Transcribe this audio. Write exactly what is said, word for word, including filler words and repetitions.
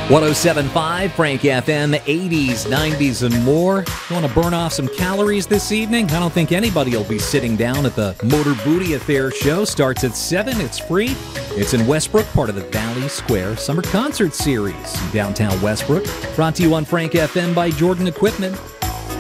one oh seven point five Frank F M, eighties, nineties, and more. You want to burn off some calories this evening? I don't think anybody will be sitting down at the Motor Booty Affair show. Starts at seven. It's free. It's in Westbrook, part of the Valley Square Summer Concert Series in downtown Westbrook. Brought to you on Frank F M by Jordan Equipment.